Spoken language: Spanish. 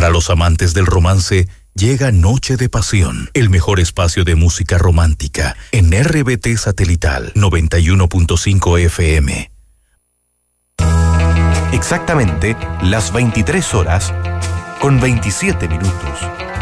Para los amantes del romance, llega Noche de Pasión, el mejor espacio de música romántica, en RBT Satelital 91.5 FM. Exactamente las 23 horas con 27 minutos.